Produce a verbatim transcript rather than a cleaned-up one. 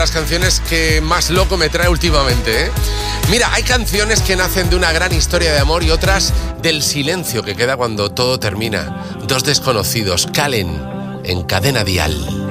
Las canciones que más loco me trae últimamente, ¿eh? Mira, hay canciones que nacen de una gran historia de amor y otras del silencio que queda cuando todo termina. Dos desconocidos, Calen, en Cadena Dial.